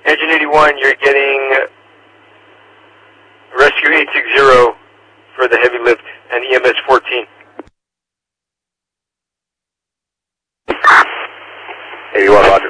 Engine 81, you're getting Rescue 860 for the heavy lift and EMS 14. 81, roger.